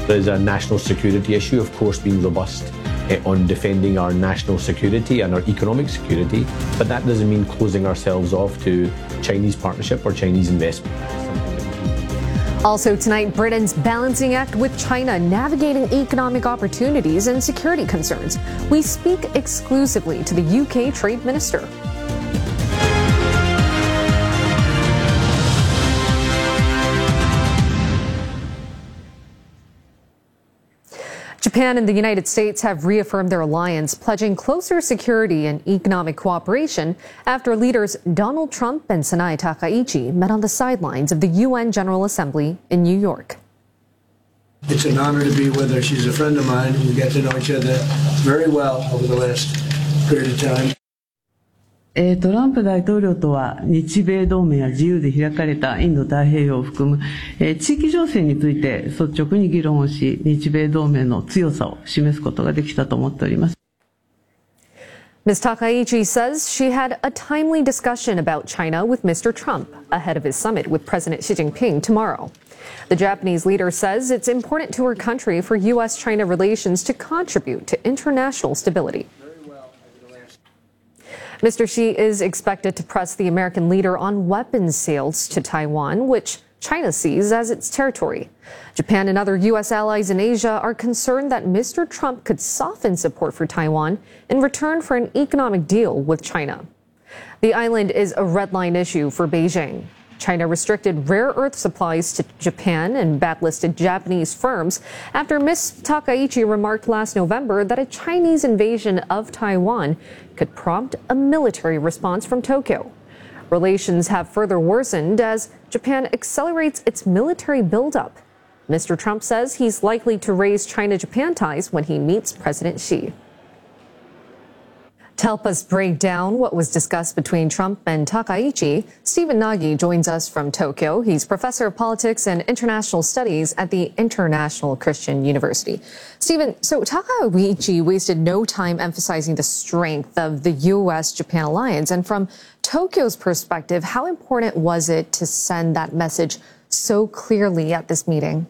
There's a national security issue, of course, being robust on defending our national security and our economic security, but that doesn't mean closing ourselves off to Chinese partnership or Chinese investment. Also tonight, Britain's balancing act with China, navigating economic opportunities and security concerns. We speak exclusively to the UK Trade Minister. Japan and the United States have reaffirmed their alliance, pledging closer security and economic cooperation after leaders Donald Trump and Sanae Takaichi met on the sidelines of the UN General Assembly in New York. It's an honor to be with her. She's a friend of mine. We got to know each other very well over the last period of time. トランプ大統領とは日米同盟や自由で開かれたインド太平洋を含む地域情勢について率直に議論をし、日米同盟の強さを示すことができたと思っております。 Ms. Takaichi says she had a timely discussion about China with Mr. Trump ahead of his summit with President Xi Jinping tomorrow. The Japanese leader says it's important to her country for U.S.-China relations to contribute to international stability. Mr. Xi is expected to press the American leader on weapons sales to Taiwan, which China sees as its territory. Japan and other U.S. allies in Asia are concerned that Mr. Trump could soften support for Taiwan in return for an economic deal with China. The island is a red line issue for Beijing. China restricted rare earth supplies to Japan and blacklisted Japanese firms after Ms. Takaichi remarked last November that a Chinese invasion of Taiwan could prompt a military response from Tokyo. Relations have further worsened as Japan accelerates its military buildup. Mr. Trump says he's likely to raise China-Japan ties when he meets President Xi. To help us break down what was discussed between Trump and Takaichi, Stephen Nagy joins us from Tokyo. He's professor of politics and international studies at the International Christian University. Stephen, so Takaichi wasted no time emphasizing the strength of the U.S.-Japan alliance. And from Tokyo's perspective, how important was it to send that message so clearly at this meeting?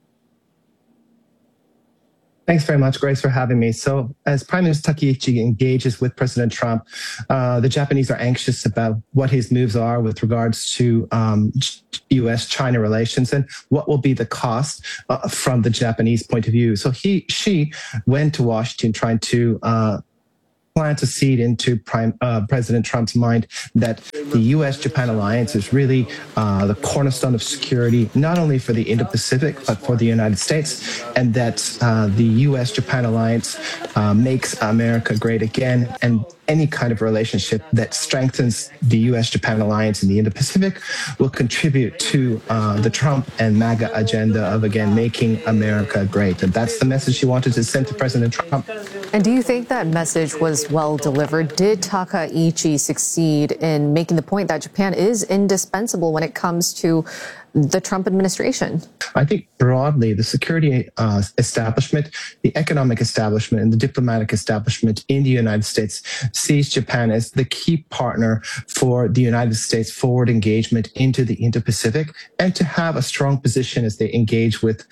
Thanks very much, Grace, for having me. So as Prime Minister Takaichi engages with President Trump, the Japanese are anxious about what his moves are with regards to U.S.-China relations and what will be the cost from the Japanese point of view. So she went to Washington trying to plant a seed into President Trump's mind that the U.S.-Japan alliance is really the cornerstone of security, not only for the Indo-Pacific, but for the United States, and that the U.S.-Japan alliance makes America great again, and any kind of relationship that strengthens the U.S.-Japan alliance in the Indo-Pacific will contribute to the Trump and MAGA agenda of, again, making America great. And that's the message she wanted to send to President Trump. And do you think that message was well delivered? Did Takaichi succeed in making the point that Japan is indispensable when it comes to the Trump administration? I think broadly, the security establishment, the economic establishment, and the diplomatic establishment in the United States sees Japan as the key partner for the United States forward engagement into the Indo-Pacific and to have a strong position as they engage with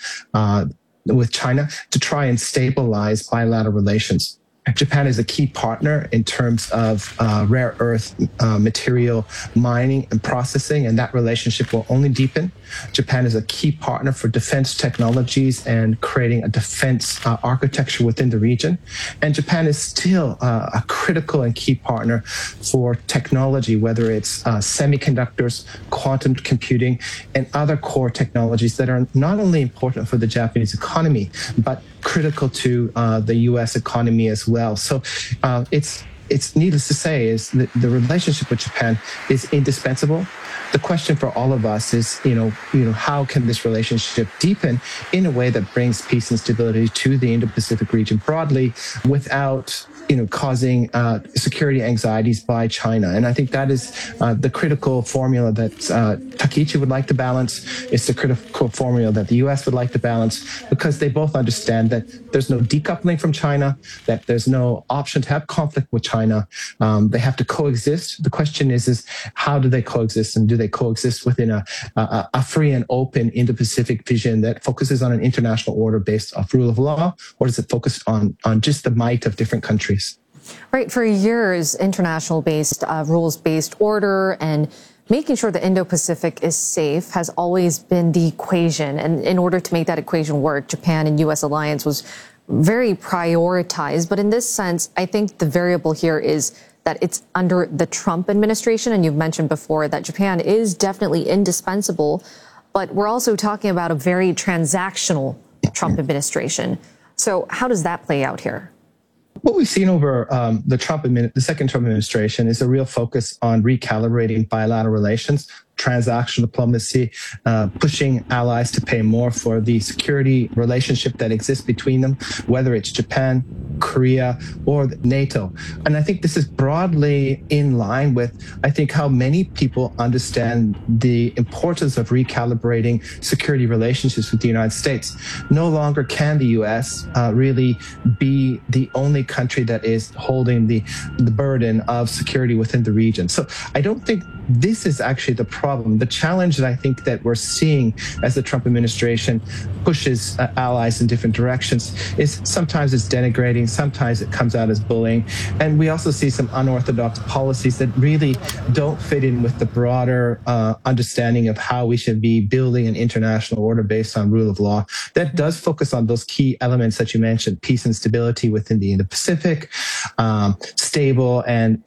China to try and stabilize bilateral relations. Japan is a key partner in terms of rare earth material mining and processing, and that relationship will only deepen. Japan is a key partner for defense technologies and creating a defense architecture within the region. And Japan is still a critical and key partner for technology, whether it's semiconductors, quantum computing, and other core technologies that are not only important for the Japanese economy, but critical to the U.S. economy as well. So it's needless to say is that the relationship with Japan is indispensable. The question for all of us is, how can this relationship deepen in a way that brings peace and stability to the Indo-Pacific region broadly without causing security anxieties by China. And I think that is the critical formula that Takichi would like to balance. It's the critical formula that the U.S. would like to balance, because they both understand that there's no decoupling from China, that there's no option to have conflict with China. They have to coexist. The question is how do they coexist, and do they coexist within a free and open Indo-Pacific vision that focuses on an international order based off rule of law, or does it focus on just the might of different countries? Right. For years, international-based, rules-based order and making sure the Indo-Pacific is safe has always been the equation. And in order to make that equation work, Japan and U.S. alliance was very prioritized. But in this sense, I think the variable here is that it's under the Trump administration. And you've mentioned before that Japan is definitely indispensable. But we're also talking about a very transactional Trump administration. So how does that play out here? What we've seen over the second Trump administration is a real focus on recalibrating bilateral relations, transactional diplomacy, pushing allies to pay more for the security relationship that exists between them, whether it's Japan, Korea, or NATO. And I think this is broadly in line with, I think, how many people understand the importance of recalibrating security relationships with the United States. No longer can the U.S. Really be the only country that is holding the burden of security within the region. So I don't think this is actually the problem. The challenge that I think that we're seeing as the Trump administration pushes allies in different directions is sometimes it's denigrating, sometimes it comes out as bullying. And we also see some unorthodox policies that really don't fit in with the broader understanding of how we should be building an international order based on rule of law. That does focus on those key elements that you mentioned: peace and stability within the Indo-Pacific, stable and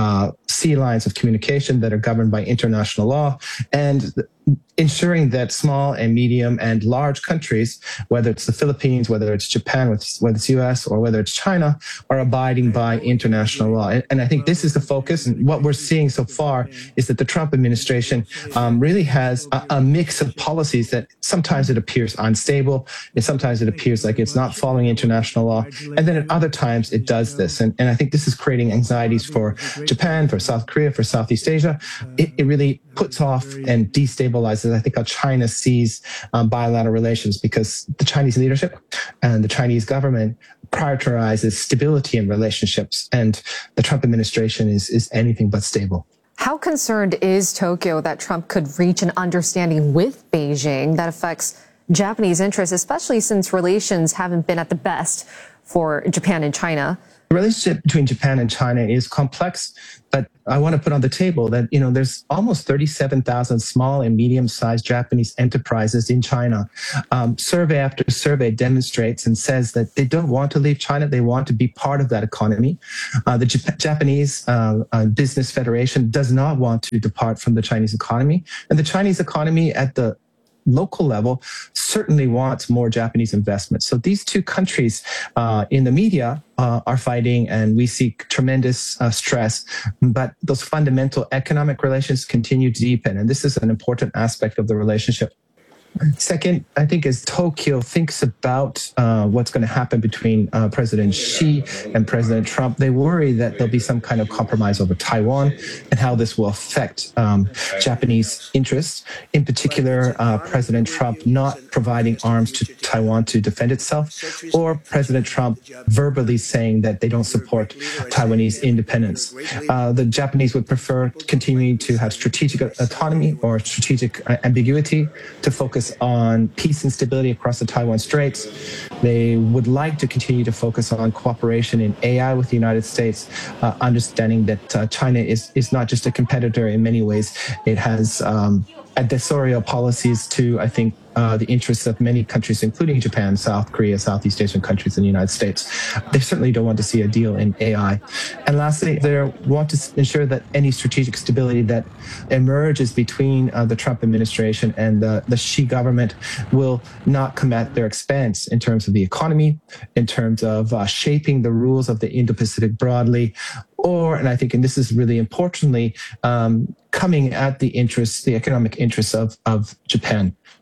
sea lines of communication that are governed by international law, and ensuring that small and medium and large countries, whether it's the Philippines, whether it's Japan, whether it's US, or whether it's China, are abiding by international law. And I think this is the focus. And what we're seeing so far is that the Trump administration really has a mix of policies that sometimes it appears unstable, and sometimes it appears like it's not following international law, and then at other times it does this. And I think this is creating anxieties for Japan, for South Korea, for Southeast Asia. It really puts off and destabilizes, I think, how China sees bilateral relations, because the Chinese leadership and the Chinese government prioritizes stability in relationships, and the Trump administration is anything but stable. How concerned is Tokyo that Trump could reach an understanding with Beijing that affects Japanese interests, especially since relations haven't been at the best for Japan and China? The relationship between Japan and China is complex, but I want to put on the table that, there's almost 37,000 small and medium-sized Japanese enterprises in China. Survey after survey demonstrates and says that they don't want to leave China. They want to be part of that economy. The Japanese Business Federation does not want to depart from the Chinese economy. And the Chinese economy at the local level certainly wants more Japanese investment. So these two countries in the media are fighting, and we see tremendous stress, but those fundamental economic relations continue to deepen, and this is an important aspect of the relationship. Second, I think as Tokyo thinks about what's going to happen between President Xi and President Trump, they worry that there'll be some kind of compromise over Taiwan and how this will affect Japanese interests. In particular, President Trump not providing arms to Taiwan to defend itself, or President Trump verbally saying that they don't support Taiwanese independence. The Japanese would prefer continuing to have strategic autonomy or strategic ambiguity to focus on peace and stability across the Taiwan Straits. They would like to continue to focus on cooperation in AI with the United States, understanding that China is not just a competitor in many ways. It has adversarial policies to, I think, the interests of many countries, including Japan, South Korea, Southeast Asian countries, and the United States. They certainly don't want to see a deal in AI. And lastly, they want to ensure that any strategic stability that emerges between the Trump administration and the Xi government will not come at their expense in terms of the economy, in terms of shaping the rules of the Indo-Pacific broadly, and I think, and this is really importantly, coming at the economic interests of Japan.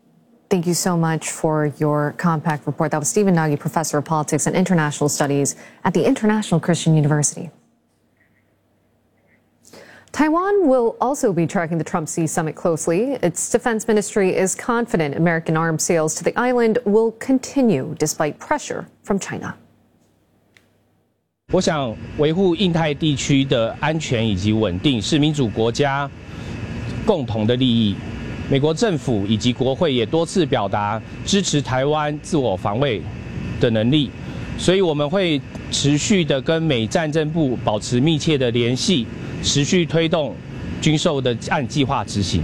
Thank you so much for your compact report. That was Stephen Nagy, Professor of Politics and International Studies at the International Christian University. Taiwan will also be tracking the Trump Xi summit closely. Its defense ministry is confident American arms sales to the island will continue despite pressure from China. 我想维护印太地区的安全以及稳定是民主国家共同的利益。美国政府以及国会也多次表达支持台湾自我防卫的能力，所以我们会持续的跟美战争部保持密切的联系，持续推动军售的按计划执行。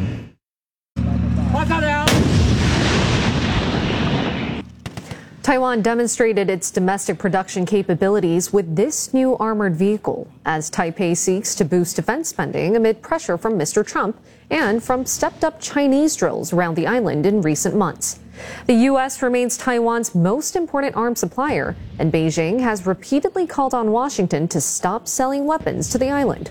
Taiwan demonstrated its domestic production capabilities with this new armored vehicle as Taipei seeks to boost defense spending amid pressure from Mr. Trump and from stepped-up Chinese drills around the island in recent months. The U.S. remains Taiwan's most important arms supplier, and Beijing has repeatedly called on Washington to stop selling weapons to the island.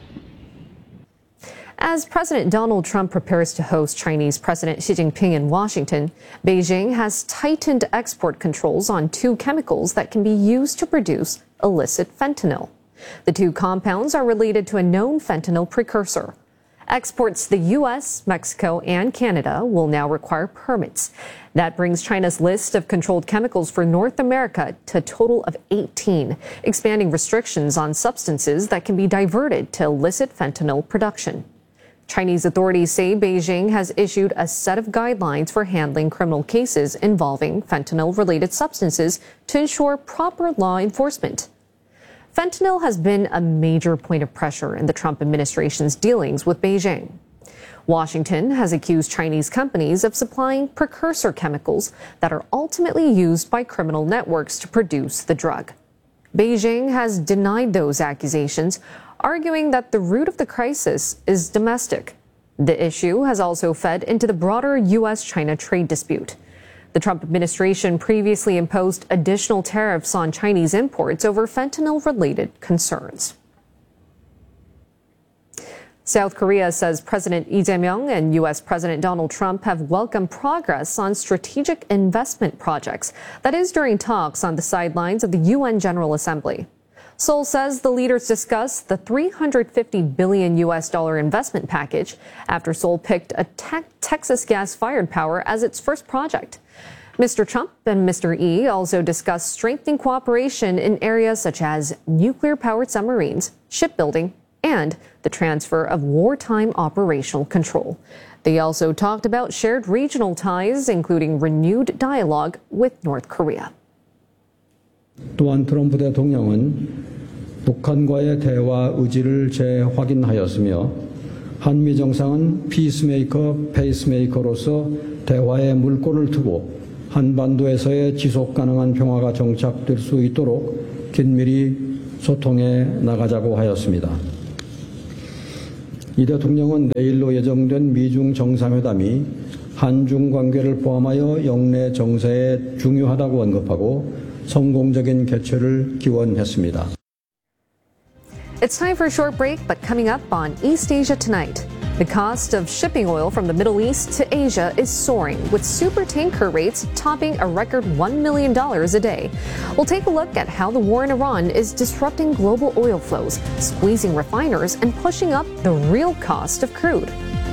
As President Donald Trump prepares to host Chinese President Xi Jinping in Washington, Beijing has tightened export controls on two chemicals that can be used to produce illicit fentanyl. The two compounds are related to a known fentanyl precursor. Exports to the U.S., Mexico, and Canada will now require permits. That brings China's list of controlled chemicals for North America to a total of 18, expanding restrictions on substances that can be diverted to illicit fentanyl production. Chinese authorities say Beijing has issued a set of guidelines for handling criminal cases involving fentanyl-related substances to ensure proper law enforcement. Fentanyl has been a major point of pressure in the Trump administration's dealings with Beijing. Washington has accused Chinese companies of supplying precursor chemicals that are ultimately used by criminal networks to produce the drug. Beijing has denied those accusations, arguing that the root of the crisis is domestic. The issue has also fed into the broader U.S.-China trade dispute. The Trump administration previously imposed additional tariffs on Chinese imports over fentanyl-related concerns. South Korea says President Lee Jae-myung and U.S. President Donald Trump have welcomed progress on strategic investment projects. That is during talks on the sidelines of the UN General Assembly. Seoul says the leaders discussed the $350 billion investment package after Seoul picked a Texas gas-fired power as its first project. Mr. Trump and Mr. Lee also discussed strengthening cooperation in areas such as nuclear-powered submarines, shipbuilding, and the transfer of wartime operational control. They also talked about shared regional ties, including renewed dialogue with North Korea. 또한 트럼프 대통령은 북한과의 대화 의지를 재확인하였으며 한미 정상은 피스메이커, 페이스메이커로서 대화의 물꼬를 트고 한반도에서의 지속 가능한 평화가 정착될 수 있도록 긴밀히 소통해 나가자고 하였습니다. 이 대통령은 내일로 예정된 미중 정상회담이 한중 관계를 포함하여 영내 정세에 중요하다고 언급하고 성공적인 개최를 기원했습니다. It's time for a short break, but coming up on East Asia Tonight, the cost of shipping oil from the Middle East to Asia is soaring, with super tanker rates topping a record $1 million a day. We'll take a look at how the war in Iran is disrupting global oil flows, squeezing refiners, and pushing up the real cost of crude.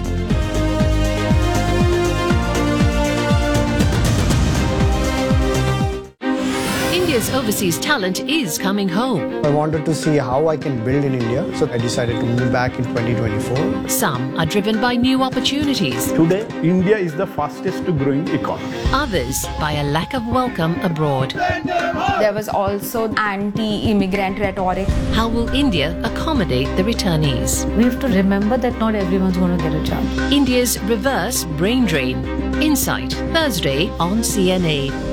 India's overseas talent is coming home. I wanted to see how I can build in India, so I decided to move back in 2024. Some are driven by new opportunities. Today, India is the fastest growing economy. Others by a lack of welcome abroad. There was also anti-immigrant rhetoric. How will India accommodate the returnees? We have to remember that not everyone's going to get a job. India's reverse brain drain. Insight, Thursday on CNA.